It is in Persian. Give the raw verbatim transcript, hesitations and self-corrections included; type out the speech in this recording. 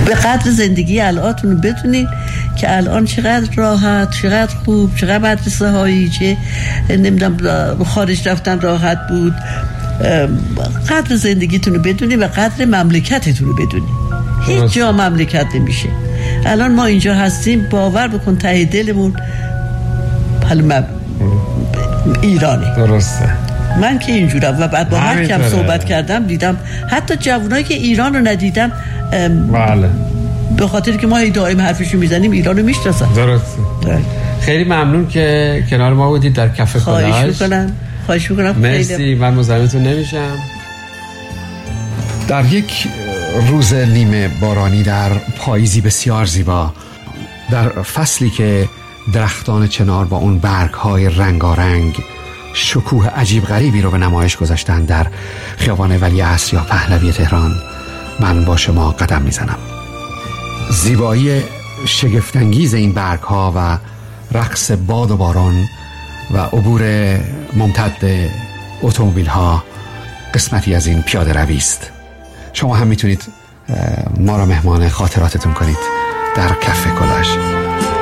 به قدر زندگی الانتون بدونین که الان چقدر راحت، چقدر خوب، چقدر مدرسه هایی، چه نمیدونم خارج رفتن راحت بود. قدر زندگیتون رو بدونین و قدر مملکتتون رو بدونین. هیچ جا مملکت نمیشه. الان ما اینجا هستیم، باور بکن ته دلمون حالا ایرانی. درسته. من که اینجورم و بعد با هر کم صحبت کردم دیدم حتی جوانایی که ایران رو ندیدن بله به خاطر که ما دائم حرفشو میزنیم ایران رو میشناسن. درسته. خیلی ممنون که کنار ما بودید در کافه کلاژ. خواهش میکنم. خواهش میکنم. مرسی. من مزاحمتون نمیشم. در یک روز نیمه بارانی در پاییزی بسیار زیبا، در فصلی که درختان چنار با اون برگ‌های رنگارنگ شکوه عجیب غریبی رو به نمایش گذاشتن در خیابان ولیعصر یا پهلوی تهران، من با شما قدم میزنم. زیبایی شگفت‌انگیز این برگ‌ها و رقص باد و باران و عبور ممتد اتومبیل‌ها قسمتی از این پیاده روی است. شما هم میتونید ما را مهمان خاطراتتون کنید در کافه کلاژ.